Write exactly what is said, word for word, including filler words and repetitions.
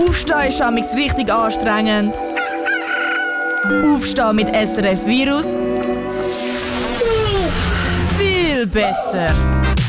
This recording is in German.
Aufstehen ist amigs richtig anstrengend. Aufstehen mit S R F Virus? Viel besser.